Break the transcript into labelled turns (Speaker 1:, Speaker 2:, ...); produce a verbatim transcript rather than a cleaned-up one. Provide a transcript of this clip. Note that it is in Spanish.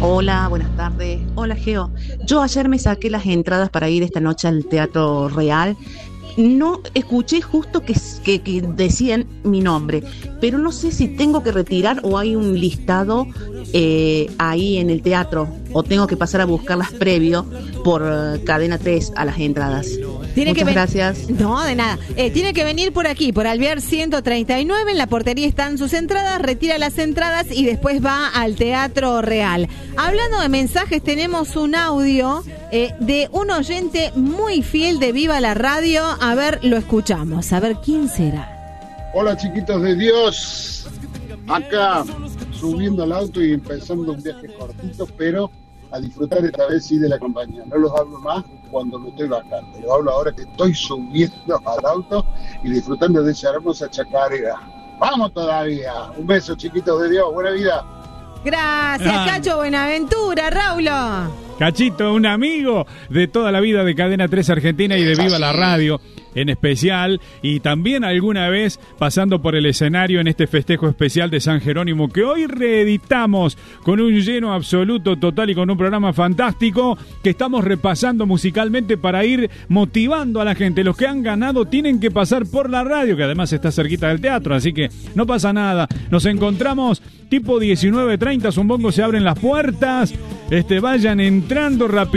Speaker 1: Hola, buenas tardes. Hola, Geo. Yo ayer me saqué las entradas para ir esta noche al Teatro Real. No escuché justo que, que, que decían mi nombre, pero no sé si tengo que retirar o hay un listado eh, ahí en el teatro, o tengo que pasar a buscarlas previo por uh, Cadena tres a las entradas.
Speaker 2: Tiene
Speaker 1: Muchas
Speaker 2: que ven-
Speaker 1: gracias.
Speaker 2: No, de nada. Eh, tiene que venir por aquí, por Alvear ciento treinta y nueve. En la portería están sus entradas. Retira las entradas y después va al Teatro Real. Hablando de mensajes, tenemos un audio eh, de un oyente muy fiel de Viva la Radio. A ver, lo escuchamos. A ver, ¿quién será?
Speaker 3: Hola chiquitos de Dios, acá subiendo al auto y empezando un viaje cortito, pero a disfrutar esta vez sí de la compañía. No los hablo más cuando me estoy bajando, los hablo ahora que estoy subiendo al auto y disfrutando de esa hermosa chacarera. ¡Vamos todavía! Un beso chiquitos de Dios, buena vida.
Speaker 2: Gracias,
Speaker 4: Ah.
Speaker 2: Cacho Buenaventura, Raulo.
Speaker 4: Cachito, un amigo de toda la vida de Cadena tres Argentina y de Viva la Radio en especial, y también alguna vez pasando por el escenario en este festejo especial de San Jerónimo que hoy reeditamos con un lleno absoluto, total y con un programa fantástico que estamos repasando musicalmente para ir motivando a la gente. Los que han ganado tienen que pasar por la radio, que además está cerquita del teatro, así que no pasa nada. Nos encontramos tipo diecinueve treinta, Zumbongo, se abren las puertas, este vayan entrando rápido.